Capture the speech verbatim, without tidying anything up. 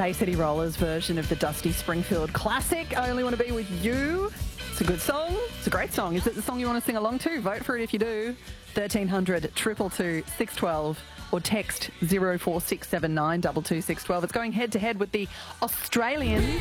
Bay City Rollers version of the Dusty Springfield classic, I Only Want to Be With You. It's a good song. It's a great song. Is it the song you want to sing along to? Vote for it if you do. thirteen hundred, two two two, six one two or text zero four six seven nine two two six one two. It's going head-to-head with the Australians.